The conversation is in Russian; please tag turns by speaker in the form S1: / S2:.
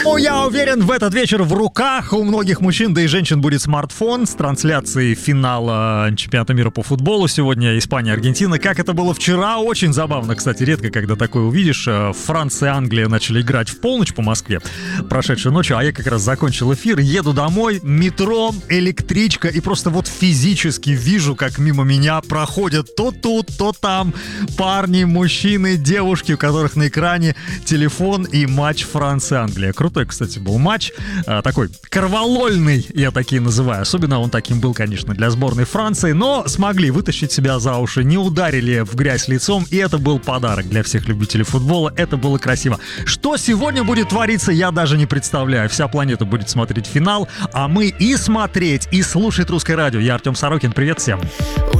S1: Я уверен, в этот вечер в руках у многих мужчин, да и женщин будет смартфон с трансляцией финала чемпионата мира по футболу. Сегодня Испания-Аргентина. Как это было вчера, очень забавно. Кстати, редко, когда такое увидишь. Франция и Англия начали играть в полночь по Москве прошедшей ночью, а я как раз закончил эфир, еду домой, метро, электричка, и просто вот физически вижу, как мимо меня проходят то тут, то там парни, мужчины, девушки, у которых на экране телефон и матч Франция-Англия. Крутой, кстати, был матч. Такой кровавольный, я такие называю. Особенно он таким был, конечно, для сборной Франции. Но смогли вытащить себя за уши, не ударили в грязь лицом. И это был подарок для всех любителей футбола. Это было красиво. Что сегодня будет твориться, я даже не представляю. Вся планета будет смотреть финал. А мы и смотреть, и слушать Русское радио. Я Артем Сорокин. Привет всем.